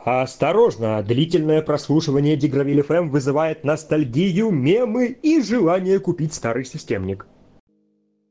Осторожно, длительное прослушивание Дигравиль FM вызывает ностальгию, мемы и желание купить старый системник.